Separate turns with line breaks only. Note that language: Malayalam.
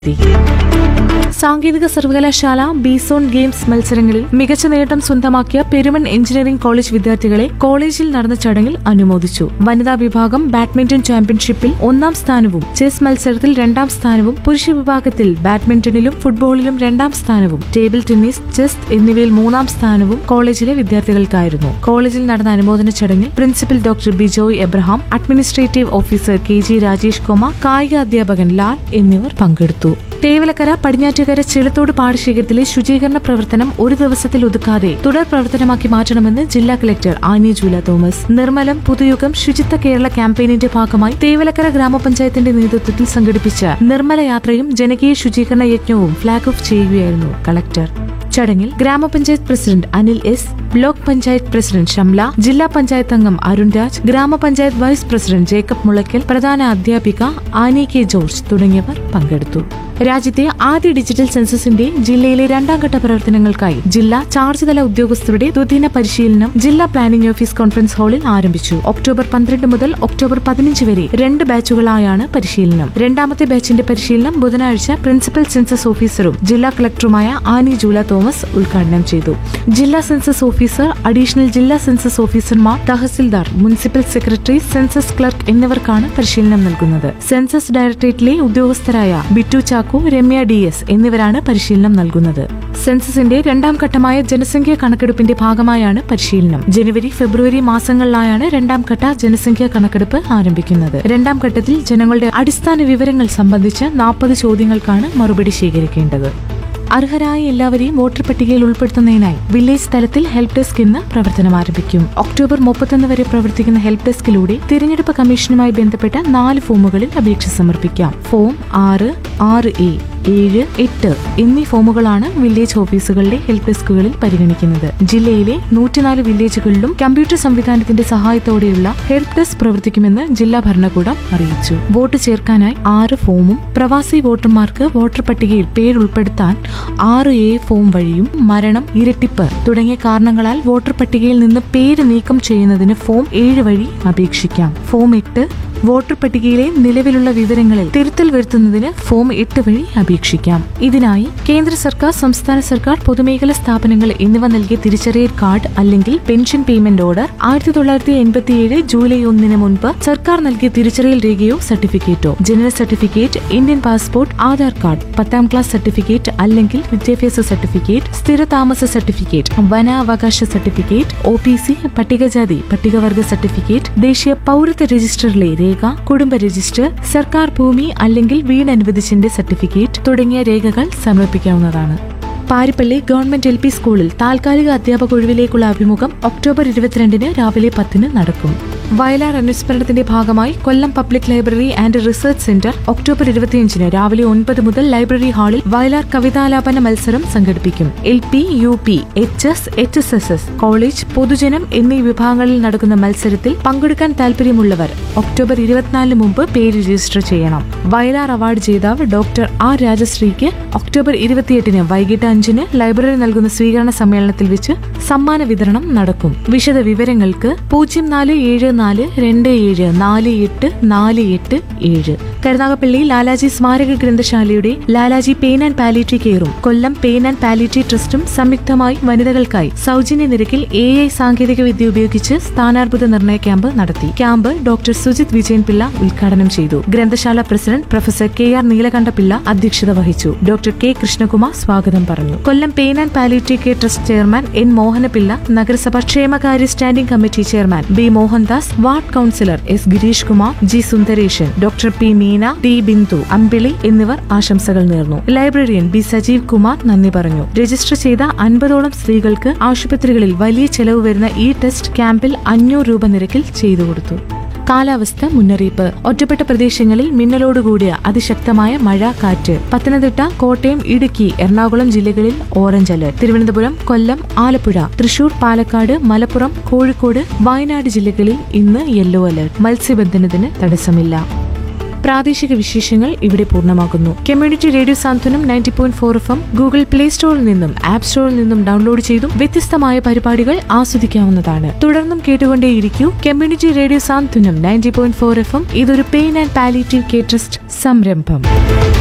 സാങ്കേതിക സർവകലാശാല ബിസോൺ ഗെയിംസ് മത്സരങ്ങളിൽ മികച്ച നേട്ടം സ്വന്തമാക്കിയ പെരുമൺ എഞ്ചിനീയറിംഗ് കോളേജ് വിദ്യാർത്ഥികളെ കോളേജിൽ നടന്ന ചടങ്ങിൽ അനുമോദിച്ചു. വനിതാ വിഭാഗം ബാഡ്മിന്റൺ ചാമ്പ്യൻഷിപ്പിൽ 1ാം സ്ഥാനവും, ചെസ് മത്സരത്തിൽ 2ാം സ്ഥാനവും, പുരുഷ വിഭാഗത്തിൽ ബാഡ്മിന്റണിലും ഫുട്ബോളിലും 2ാം സ്ഥാനവും, ടേബിൾ ടെന്നീസ്, ചെസ് എന്നിവയിൽ 3ാം സ്ഥാനവും കോളേജിലെ വിദ്യാർത്ഥികൾക്കായിരുന്നു. കോളേജിൽ നടന്ന അനുമോദന ചടങ്ങിൽ principal doctor Bijoy Abraham, administrative officer KG Rajesh Kumar, കായിക അധ്യാപകൻ ലാൽ എന്നിവർ പങ്കെടുത്തു. തേവലക്കര പടിഞ്ഞാറ്റുകര ചെളുത്തോട് പാടശേഖരത്തിലെ ശുചീകരണ പ്രവർത്തനം ഒരു ദിവസത്തിൽ ഒതുക്കാതെ തുടർ പ്രവർത്തനമാക്കി മാറ്റണമെന്ന് ജില്ലാ കളക്ടർ ആനി ജൂല തോമസ്. നിർമ്മലം പുതുയുഗം ശുചിത്വ കേരള ക്യാമ്പയിനിന്റെ ഭാഗമായി തേവലക്കര ഗ്രാമപഞ്ചായത്തിന്റെ നേതൃത്വത്തിൽ സംഘടിപ്പിച്ച നിർമ്മല യാത്രയും ജനകീയ ശുചീകരണ യജ്ഞവും ഫ്ളാഗ് ഓഫ് ചെയ്യുകയായിരുന്നു കളക്ടർ. ചടങ്ങിൽ ഗ്രാമപഞ്ചായത്ത് president Anil S, block panchayat president Shamla, ജില്ലാ പഞ്ചായത്ത് അംഗം അരുൺ രാജ്, ഗ്രാമപഞ്ചായത്ത് വൈസ് പ്രസിഡന്റ് ജേക്കബ് മുളയ്ക്കൽ, പ്രധാന അധ്യാപിക ആനി കെ ജോർജ് തുടങ്ങിയവർ പങ്കെടുത്തു. രാജ്യത്തെ ആദ്യ ഡിജിറ്റൽ സെൻസസിന്റെ ജില്ലയിലെ 2ാം ഘട്ട പ്രവർത്തനങ്ങൾക്കായി ജില്ലാ ചാർജ് തല ഉദ്യോഗസ്ഥരുടെ ദ്വിദിന പരിശീലനം ജില്ലാ പ്ലാനിംഗ് ഓഫീസ് കോൺഫറൻസ് ഹാളിൽ ആരംഭിച്ചു. ഒക്ടോബർ 12 മുതൽ ഒക്ടോബർ 15 വരെ 2 ബാച്ചുകളായാണ് പരിശീലനം. 2ാമത്തെ ബാച്ചിന്റെ പരിശീലനം ബുധനാഴ്ച പ്രിൻസിപ്പൽ സെൻസസ് ഓഫീസറും ജില്ലാ കളക്ടറുമായ ആനി ജൂല തോമസ് ഉദ്ഘാടനം ചെയ്തു. ജില്ലാ സെൻസസ് ഓഫീസർ, അഡീഷണൽ ജില്ലാ സെൻസസ് ഓഫീസർമാർ, tahsildar, municipal secretary, census clerk എന്നിവർക്കാണ് പരിശീലനം നൽകുന്നത്. സെൻസസ് ഡയറക്ടറേറ്റിലെ ഉദ്യോഗസ്ഥരായ ബിറ്റു ചാക്കോ, രമ്യ DS എന്നിവരാണ് പരിശീലനം നൽകുന്നത്. സെൻസസിന്റെ 2ാം ഘട്ടമായ ജനസംഖ്യാ കണക്കെടുപ്പിന്റെ ഭാഗമായാണ് പരിശീലനം. ജനുവരി, ഫെബ്രുവരി മാസങ്ങളിലായാണ് 2ാം ഘട്ട ജനസംഖ്യാ കണക്കെടുപ്പ് ആരംഭിക്കുന്നത്. 2ാം ഘട്ടത്തിൽ ജനങ്ങളുടെ അടിസ്ഥാന വിവരങ്ങൾ സംബന്ധിച്ച് 40 ചോദ്യങ്ങൾക്കാണ് മറുപടി ശേഖരിക്കേണ്ടത്. അർഹരായ എല്ലാവരെയും വോട്ടർ പട്ടികയിൽ ഉൾപ്പെടുത്തുന്നതിനായി വില്ലേജ് തലത്തിൽ ഹെൽപ് ഡെസ്ക് ഇന്ന് പ്രവർത്തനം ആരംഭിക്കും. ഒക്ടോബർ 31 വരെ പ്രവർത്തിക്കുന്ന ഹെൽപ് ഡെസ്കിലൂടെ തിരഞ്ഞെടുപ്പ് കമ്മീഷനുമായി ബന്ധപ്പെട്ട 4 ഫോമുകളിൽ അപേക്ഷ സമർപ്പിക്കാം. ഫോം 6, 6A, 7, 8 എന്നീ ഫോമുകളാണ് വില്ലേജ് ഓഫീസുകളിലെ ഹെൽപ് ഡെസ്കുകളിൽ പരിഗണിക്കുന്നത്. ജില്ലയിലെ 104 വില്ലേജുകളിലും കമ്പ്യൂട്ടർ സംവിധാനത്തിന്റെ സഹായത്തോടെയുള്ള ഹെൽപ് ഡെസ്ക് പ്രവർത്തിക്കുമെന്ന് ജില്ലാ ഭരണകൂടം അറിയിച്ചു. വോട്ട് ചേർക്കാനായി 6 ഫോമും, പ്രവാസി വോട്ടർമാർക്ക് വോട്ടർ പട്ടികയിൽ പേരുൾപ്പെടുത്താൻ 6A ഫോം വഴിയും, മരണം, ഇരട്ടിപ്പ് തുടങ്ങിയ കാരണങ്ങളാൽ വോട്ടർ പട്ടികയിൽ നിന്ന് പേര് നീക്കം ചെയ്യുന്നതിന് ഫോം 7 വഴി അപേക്ഷിക്കാം. ഫോം 8 വോട്ടർ പട്ടികയിലെ നിലവിലുള്ള വിവരങ്ങളിൽ തിരുത്തൽ വരുത്തുന്നതിന് ഫോം 8 വഴി അപേക്ഷിക്കാം. ഇതിനായി കേന്ദ്ര സർക്കാർ, സംസ്ഥാന സർക്കാർ, പൊതുമേഖലാ സ്ഥാപനങ്ങൾ എന്നിവ നൽകിയ തിരിച്ചറിയൽ കാർഡ് അല്ലെങ്കിൽ പെൻഷൻ പേയ്മെന്റ് ഓർഡർ, 1987 ജൂലൈ 1 മുൻപ് സർക്കാർ നൽകിയ തിരിച്ചറിയൽ രേഖയോ സർട്ടിഫിക്കറ്റോ, ജനന certificate, Indian passport, Aadhaar card, 10ാം class certificate അല്ലെങ്കിൽ വിദ്യാഭ്യാസ സർട്ടിഫിക്കറ്റ്, സ്ഥിരതാമസ സർട്ടിഫിക്കറ്റ്, വനാവകാശ സർട്ടിഫിക്കറ്റ്, OPC, പട്ടികജാതി പട്ടികവർഗ സർട്ടിഫിക്കറ്റ്, ദേശീയ പൗരത്വ രജിസ്റ്ററിലെ രേഖ, കുടുംബ രജിസ്റ്റർ, സർക്കാർ ഭൂമി അല്ലെങ്കിൽ വീട് അനുവദിച്ചതിന്റെ സർട്ടിഫിക്കറ്റ് തുടങ്ങിയ രേഖകൾ സമർപ്പിക്കാവുന്നതാണ്. പാരിപ്പള്ളി ഗവൺമെന്റ് LP സ്കൂളിൽ താൽക്കാലിക അധ്യാപക ഒഴിവിലേക്കുള്ള അഭിമുഖം ഒക്ടോബർ 22 രാവിലെ 10 നടക്കും. വയലാർ അനുസ്മരണത്തിന്റെ ഭാഗമായി കൊല്ലം public library and research centre October 25 രാവിലെ 9 മുതൽ ലൈബ്രറി ഹാളിൽ വയലാർ കവിതാലാപന മത്സരം സംഘടിപ്പിക്കും. LP, UP, HS, HSS, college, പൊതുജനം എന്നീ വിഭാഗങ്ങളിൽ നടക്കുന്ന മത്സരത്തിൽ പങ്കെടുക്കാൻ താൽപര്യമുള്ളവർ ഒക്ടോബർ 24 മുമ്പ് പേര് രജിസ്റ്റർ ചെയ്യണം. വയലാർ അവാർഡ് ജേതാവ് ഡോക്ടർ R രാജശ്രീക്ക് ഒക്ടോബർ 28 വൈകിട്ട് 5 ലൈബ്രറി നൽകുന്ന സ്വീകരണ സമ്മേളനത്തിൽ വെച്ച് സമ്മാന വിതരണം നടക്കും. വിശദ വിവരങ്ങൾക്ക് 047427484847. കരുനാഗപ്പള്ളി ലാലാജി സ്മാരക ഗ്രന്ഥശാലയുടെ Lalaji pain and palliative കെയറും Kollam pain and palliative ട്രസ്റ്റും സംയുക്തമായി വനിതകൾക്കായി സൗജന്യ നിരക്കിൽ AI സാങ്കേതിക വിദ്യ ഉപയോഗിച്ച് സ്ഥാനാർബുദ നിർണയ ക്യാമ്പ് നടത്തി. ക്യാമ്പ് ഡോക്ടർ സുജിത് വിജയൻപിള്ള ഉദ്ഘാടനം ചെയ്തു. ഗ്രന്ഥശാല പ്രസിഡന്റ് പ്രൊഫസർ KR നീലകണ്ഠപിള്ള അധ്യക്ഷത വഹിച്ചു. ഡോക്ടർ K കൃഷ്ണകുമാർ സ്വാഗതം പറഞ്ഞു. കൊല്ലം pain and palliative care trust chairman N Mohanapillai, നഗരസഭ ക്ഷേമകാര്യ standing committee chairman B Mohandas, ward councillor S Girish Kumar, G Sundaresan, doctor P Meena, D Bindu, അമ്പിളി എന്നിവർ ആശംസകൾ നേർന്നു. ലൈബ്രറിയൻ B സജീവ് കുമാർ നന്ദി പറഞ്ഞു. രജിസ്റ്റർ ചെയ്ത 50ഓളം സ്ത്രീകൾക്ക് ആശുപത്രികളിൽ വലിയ ചെലവ് വരുന്ന ഈ ടെസ്റ്റ് ക്യാമ്പിൽ 500 രൂപ നിരക്കിൽ ചെയ്തു കൊടുത്തു. കാലാവസ്ഥ മുന്നറിയിപ്പ്. ഒറ്റപ്പെട്ട പ്രദേശങ്ങളിൽ മിന്നലോടുകൂടിയ അതിശക്തമായ മഴ, കാറ്റ്. പത്തനംതിട്ട, കോട്ടയം, ഇടുക്കി, എറണാകുളം ജില്ലകളിൽ ഓറഞ്ച് അലർട്ട്. തിരുവനന്തപുരം, കൊല്ലം, ആലപ്പുഴ, തൃശൂർ, പാലക്കാട്, മലപ്പുറം, കോഴിക്കോട്, വയനാട് ജില്ലകളിൽ ഇന്ന് യെല്ലോ അലർട്ട്. മത്സ്യബന്ധനത്തിന് തടസ്സമില്ല. പ്രാദേശിക വിശേഷങ്ങൾ ഇവിടെ പൂർണ്ണമാകുന്നു. കമ്മ്യൂണിറ്റി റേഡിയോ സാന്ത്വനം 90.4 FM ഗൂഗിൾ പ്ലേ സ്റ്റോറിൽ നിന്നും ആപ്പ് സ്റ്റോറിൽ നിന്നും ഡൗൺലോഡ് ചെയ്തും വ്യത്യസ്തമായ പരിപാടികൾ ആസ്വദിക്കാവുന്നതാണ്. തുടർന്നും കേട്ടുകൊണ്ടേയിരിക്കൂ കമ്മ്യൂണിറ്റി റേഡിയോ സാന്ത്വനം 90.4 FM. ഇതൊരു pain and palliative care trust സംരംഭം.